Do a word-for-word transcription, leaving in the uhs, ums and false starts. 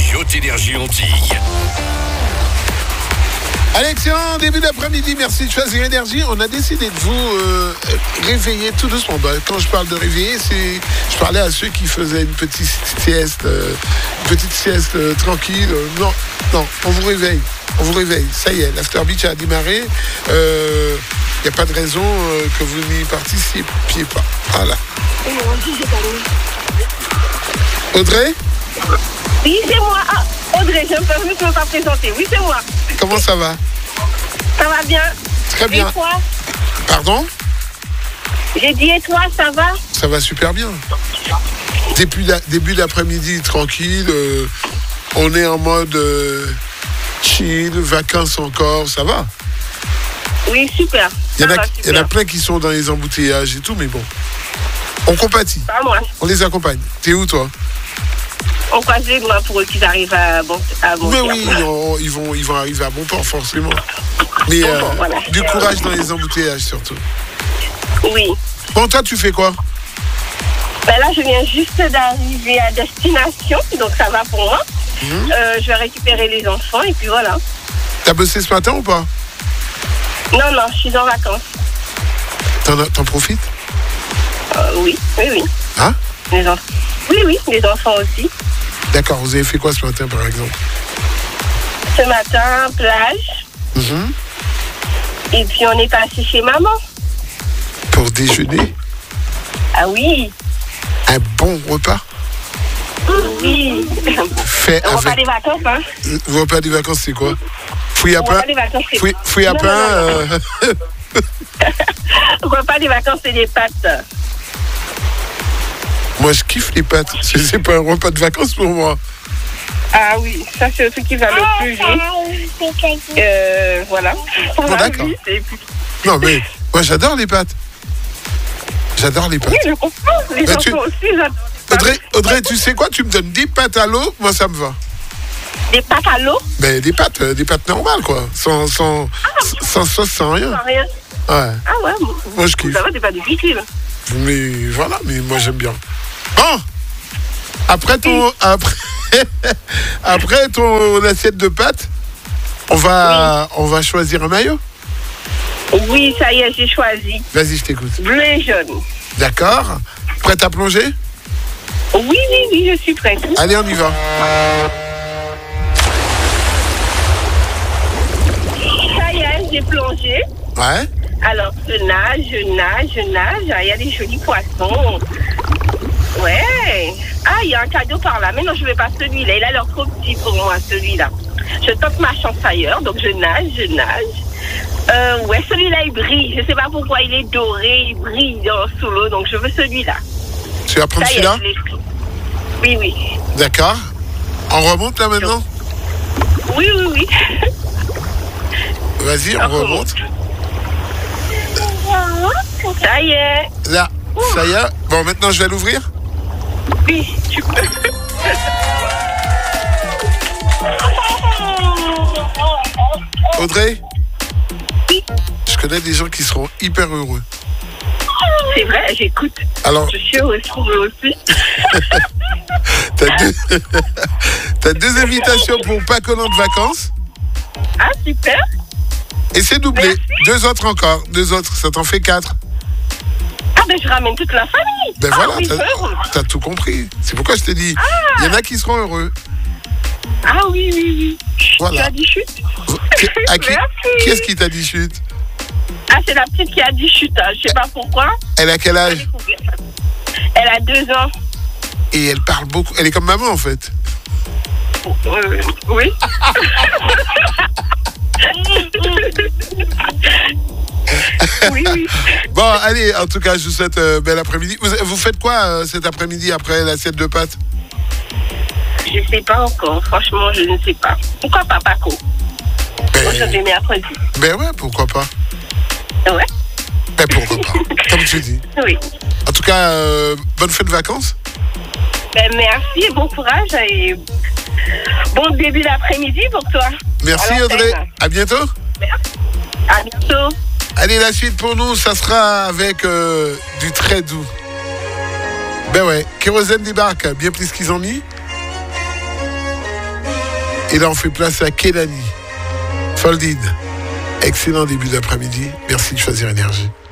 Haute Énergie Antilles. Alexandre, début d'après-midi, merci de choisir Énergie. On a décidé de vous euh, réveiller tout doucement. Bah, quand je parle de réveiller, c'est, je parlais à ceux qui faisaient une petite sieste, euh, une petite sieste euh, tranquille. Non, non, on vous réveille. On vous réveille. Ça y est, l'After Beach a démarré. Il euh, n'y a pas de raison euh, que vous n'y participiez pas. Voilà. Audrey ? Oui, c'est moi. Ah, Audrey, je me permets de me pas présenter. Oui, c'est moi. Comment ça va ? Ça va bien. Très bien. Et toi ? Pardon ? J'ai dit, et toi, ça va ? Ça va super bien. Début, d'a- début d'après-midi, tranquille. euh, on est en mode euh, chill, vacances encore, ça va. Oui, super. Il y, en Ça a, va, il y en a super. plein qui sont dans les embouteillages et tout, mais bon. On compatit, Pas moi. on les accompagne. T'es où, toi ? On croise les doigts pour eux qu'ils arrivent à bon, à bon Mais terme. oui, on- ils, vont, ils vont arriver à bon port, forcément. Mais euh, Bon, voilà. du courage dans les embouteillages, surtout. Oui. Bon, toi, tu fais quoi ? Ben là, je viens juste d'arriver à destination, donc ça va pour moi. Mhm. Euh, je vais récupérer les enfants et puis voilà. T'as bossé ce matin ou pas ? Non, non, je suis en vacances. T'en, as- t'en profites ? Euh, oui, oui, oui. Hein ? Les enfants. Oui, oui, les enfants aussi. D'accord, vous avez fait quoi ce matin, par exemple ? Ce matin, plage. Mhm. Et puis on est passé chez maman. Pour déjeuner ? Ah oui, Un bon repas ? oui. Fait Le repas avec... des vacances, hein. Le repas des vacances, c'est quoi ? Fouille à Le pain repas des vacances, c'est... Fouille, fouille à Non, pain non, non, non. euh, Le repas des vacances, c'est des pâtes. Moi, je kiffe les pâtes. C'est c'est pas un repas de vacances pour moi. Ah oui, ça c'est le truc qui va le plus vite. Euh, voilà. Ça Bon, va d'accord. vite, et puis- Non, mais moi, j'adore les pâtes. J'adore les pâtes. Oui, je comprends. Les Mais enfants tu- aussi, j'adore. Audrey, Audrey, tu sais quoi ? Tu me donnes des pâtes à l'eau, moi, ça me va. Des pâtes à l'eau, Ben, des pâtes, euh, des pâtes normales, quoi. Sans, sans, sans sauce, sans rien. sans rien. Ouais. Ah ouais, Moi, je kiffe. ça va, c'est pas difficile. Mais voilà, mais moi, j'aime bien. Bon, après ton, après, après ton assiette de pâtes, on va, on va choisir un maillot. Oui, ça y est, j'ai choisi. Vas-y, je t'écoute. Bleu et jaune. D'accord. Prête à plonger ? Oui, oui, oui, je suis prête. Allez, on y va. Ça y est, j'ai plongé. Ouais. Alors, je nage, je nage, je nage. Ah, il y a des jolis poissons. Ouais. Ah, il y a un cadeau par là. Mais non, je ne vais pas celui-là. Il a l'air trop petit pour moi, celui-là. Je tente ma chance ailleurs. Donc, je nage, je nage. Euh, ouais, celui-là, il brille. Je ne sais pas pourquoi il est doré. Il brille dans, sous l'eau. Donc, je veux celui-là. Tu vas prendre Ça y est, celui-là ? je l'ai pris. Oui, oui. D'accord. On remonte là maintenant ? Oui, oui, oui. Vas-y, on On remonte. Ça y est. Là, ça y est. Bon, maintenant, je vais l'ouvrir. Oui, tu peux. Audrey ? Je connais des gens qui seront hyper heureux. C'est vrai, j'écoute. Alors, Je suis heureuse pour eux aussi. t'as deux... t'as deux invitations pour Pacolan de vacances. Ah, super. Et c'est doublé. Merci. Deux autres encore. Deux autres. Ça t'en fait quatre. Ah, ben je ramène toute la famille. Ben ah, voilà, oui, t'as, heureux. t'as tout compris. C'est pourquoi je t'ai dit. Il y en a qui seront heureux. Ah oui, oui, oui. Voilà. Tu as dit chute. Qui- à qui, Merci. qui est-ce qui t'a dit chute? Ah, c'est la petite qui a dit chute. Hein. Je sais pas pourquoi. Elle a quel âge? Elle a deux ans. Et elle parle beaucoup. Elle est comme maman en fait. Euh, oui. oui, oui. Bon, allez, en tout cas, je vous souhaite euh, bel après-midi. Vous, vous faites quoi euh, cet après-midi après l'assiette de pâtes? Je sais pas encore. Franchement, je ne sais pas. Pourquoi pas, Paco? Aujourd'hui, mercredi. Ben ouais, pourquoi pas? Ouais. Ben pourquoi pas? Comme tu dis. Oui. En tout cas, euh, bonne fête de vacances. Ben, merci et bon courage et bon début d'après-midi pour toi. Merci À Audrey. l'antenne. À bientôt. À bientôt. Allez, la suite pour nous, ça sera avec euh, du très doux. Ben ouais, Kérosène débarque, bien plus qu'ils ont mis. Et là, on fait place à Kelani. Foldin. Excellent début d'après-midi. Merci de choisir Énergie.